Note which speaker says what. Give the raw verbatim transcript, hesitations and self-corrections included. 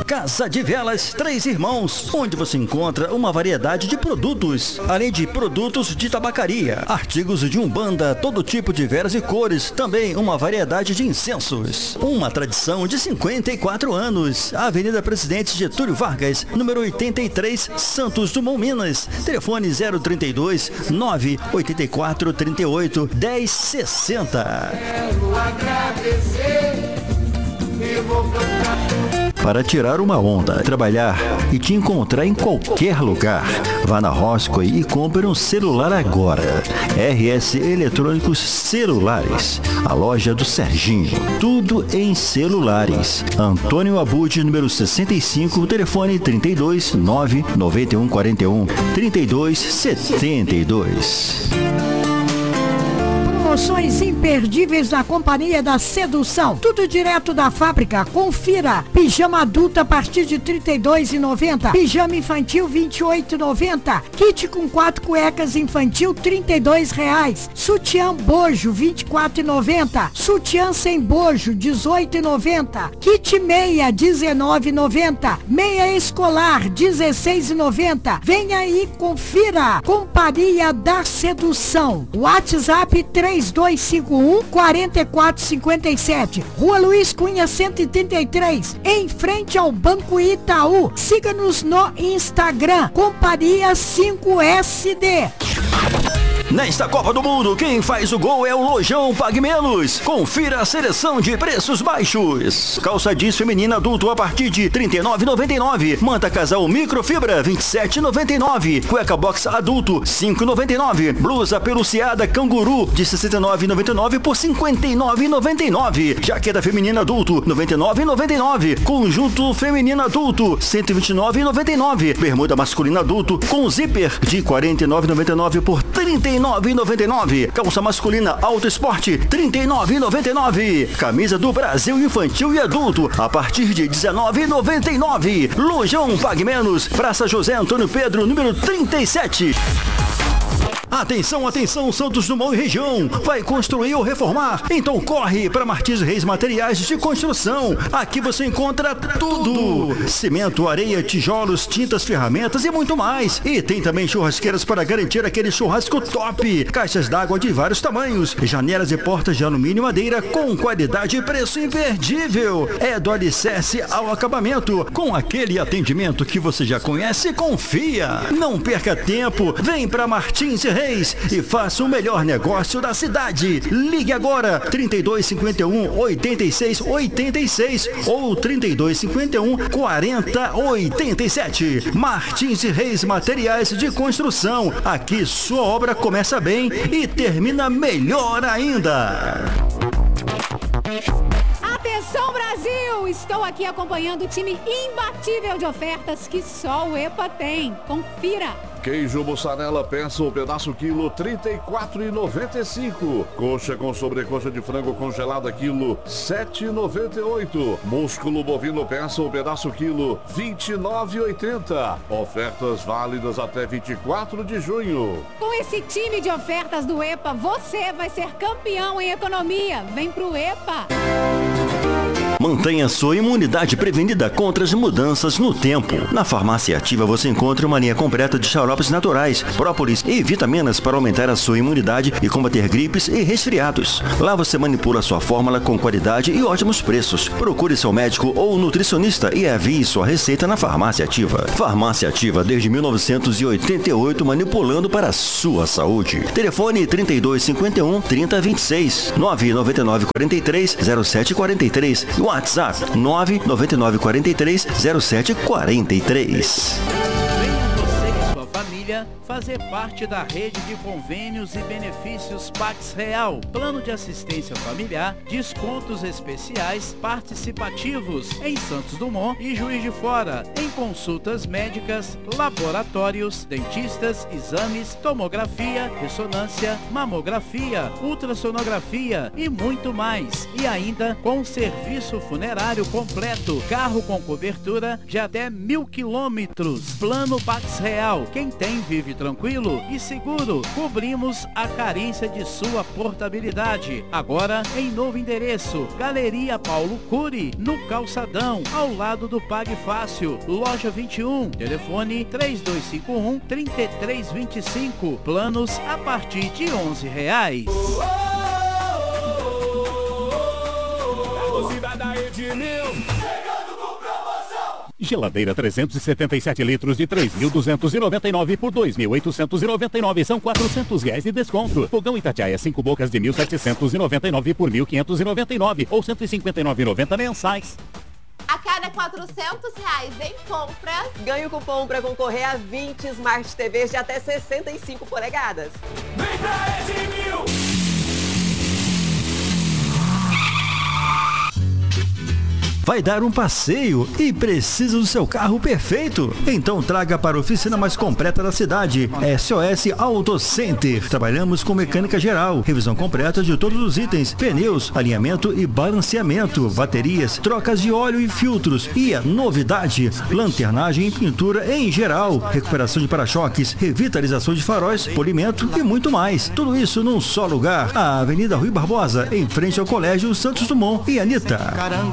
Speaker 1: Casa de Velas Três Irmãos, onde você encontra uma variedade de produtos, além de produtos de tabacaria, artigos de umbanda, todo tipo de velas e cores, também uma variedade de incensos. Uma tradição de cinquenta e quatro anos. Avenida Presidente Getúlio Vargas, número oitenta e três, Santos Dumont, Minas. Telefone zero trinta e dois, nove oito quatro, trinta e oito, dez sessenta.
Speaker 2: Quero agradecer e vou cantar.
Speaker 1: Para tirar uma onda, trabalhar e te encontrar em qualquer lugar, vá na Roscoe e compre um celular agora. R S Eletrônicos Celulares, a loja do Serginho. Tudo em celulares. Antônio Abud, número sessenta e cinco, telefone trinta e dois, nove noventa e um quarenta e um, trinta e dois, setenta e dois.
Speaker 3: Promoções imperdíveis na Companhia da Sedução. Tudo direto da fábrica. Confira. Pijama adulto a partir de trinta e dois reais e noventa centavos. Pijama infantil vinte e oito reais e noventa centavos. Kit com quatro cuecas infantil trinta e dois reais. Sutiã bojo vinte e quatro reais e noventa centavos. Sutiã sem bojo dezoito reais e noventa centavos. Kit meia dezenove reais e noventa centavos. Meia escolar dezesseis reais e noventa centavos. Venha aí, confira. Companhia da Sedução. WhatsApp três dois cinco um, quatro quatro cinco sete. Rua Luiz Cunha cento e trinta e três, em frente ao Banco Itaú. Siga-nos no Instagram, Companhia cinco S D.
Speaker 1: Nesta Copa do Mundo, quem faz o gol é o Lojão Pague Menos. Confira a seleção de preços baixos. Calça jeans feminina adulto a partir de trinta e nove reais e noventa e nove centavos. Manta casal microfibra vinte e sete reais e noventa e nove centavos. Cueca box adulto cinco reais e noventa e nove centavos. Blusa peluciada canguru de sessenta e nove reais e noventa e nove centavos por cinquenta e nove reais e noventa e nove centavos. Jaqueta feminina adulto noventa e nove reais e noventa e nove centavos. Conjunto feminino adulto cento e vinte e nove reais e noventa e nove centavos. Bermuda masculina adulto com zíper de quarenta e nove reais e noventa e nove centavos por trinta e nove reais e noventa e nove centavos. Calça masculina Alto Esporte trinta e nove reais e noventa e nove centavos. Camisa do Brasil infantil e adulto a partir de dezenove reais e noventa e nove centavos. Lojão Pague Menos, Praça José Antônio Pedro, número trinta e sete. Atenção, atenção, Santos Dumont e região. Vai construir ou reformar? Então corre para Martins Reis Materiais de Construção. Aqui você encontra tudo: cimento, areia, tijolos, tintas, ferramentas e muito mais. E tem também churrasqueiras para garantir aquele churrasco top. Caixas d'água de vários tamanhos, janelas e portas de alumínio e madeira com qualidade e preço imperdível. É do alicerce ao acabamento, com aquele atendimento que você já conhece e confia. Não perca tempo, vem para Martins Reis e faça o melhor negócio da cidade. Ligue agora trinta e dois cinquenta e um, oitenta e seis oitenta e seis ou trinta e dois cinquenta e um, quarenta oitenta e sete. Martins Reis Materiais de Construção. Aqui sua obra começa bem e termina melhor ainda.
Speaker 4: Atenção, Brasil! Estou aqui acompanhando o time imbatível de ofertas que só o EPA tem. Confira!
Speaker 5: Queijo mussarela peça ou pedaço quilo trinta e quatro reais e noventa e cinco centavos. Coxa com sobrecoxa de frango congelada quilo sete reais e noventa e oito centavos. Músculo bovino peça ou pedaço quilo vinte e nove reais e oitenta centavos. Ofertas válidas até vinte e quatro de junho.
Speaker 4: Com esse time de ofertas do EPA, você vai ser campeão em economia. Vem pro EPA!
Speaker 1: Mantenha sua imunidade prevenida contra as mudanças no tempo. Na Farmácia Ativa você encontra uma linha completa de xaropes naturais, própolis e vitaminas para aumentar a sua imunidade e combater gripes e resfriados. Lá você manipula sua fórmula com qualidade e ótimos preços. Procure seu médico ou nutricionista e envie sua receita na Farmácia Ativa. Farmácia Ativa desde mil novecentos e oitenta e oito, manipulando para a sua saúde. Telefone trinta e dois cinquenta e um, trinta vinte e seis, nove nove nove quatro três, zero sete quatro três. WhatsApp nove nove nove quatro três, zero sete quatro três.
Speaker 6: Família fazer parte da rede de convênios e benefícios Pax Real, plano de assistência familiar, descontos especiais participativos em Santos Dumont e Juiz de Fora, em consultas médicas, laboratórios, dentistas, exames, tomografia, ressonância, mamografia, ultrassonografia e muito mais. E ainda com serviço funerário completo, carro com cobertura de até mil quilômetros. Plano Pax Real. Quem tem assim vive tranquilo e seguro. Cobrimos a carência de sua portabilidade. Agora em novo endereço, Galeria Paulo Cury, no Calçadão, ao lado do Pague Fácil, loja vinte e um, telefone três dois cinco um, três três dois cinco, planos a partir de onze reais.
Speaker 7: Geladeira trezentos e setenta e sete litros de três mil duzentos e noventa e nove por dois mil oitocentos e noventa e nove, são quatrocentos reais de desconto. Fogão Itatiaia cinco bocas de mil setecentos e noventa e nove por mil quinhentos e noventa e nove ou cento e cinquenta e nove reais e noventa centavos mensais.
Speaker 8: A cada quatrocentos reais em compras, ganhe o cupom para concorrer a vinte Smart T Vs de até sessenta e cinco polegadas.
Speaker 2: Vem pra Edmil!
Speaker 1: Vai dar um passeio e precisa do seu carro perfeito? Então traga para a oficina mais completa da cidade, S O S Auto Center. Trabalhamos com mecânica geral, revisão completa de todos os itens, pneus, alinhamento e balanceamento, baterias, trocas de óleo e filtros. E a novidade, lanternagem e pintura em geral, recuperação de para-choques, revitalização de faróis, polimento e muito mais. Tudo isso num só lugar, a Avenida Rui Barbosa, em frente ao Colégio Santos Dumont e Anitta.